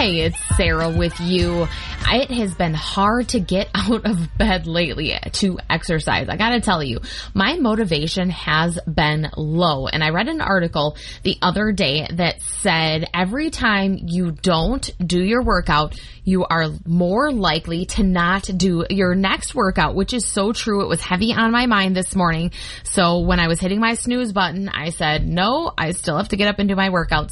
Hi, it's Sarah with you. It has been hard to get out of bed lately to exercise. I gotta tell you, my motivation has been low. And I read an article the other day that said every time you don't do your workout, you are more likely to not do your next workout, which is so true. It was heavy on my mind this morning. So when I was hitting my snooze button, I said, no, I still have to get up and do my workouts.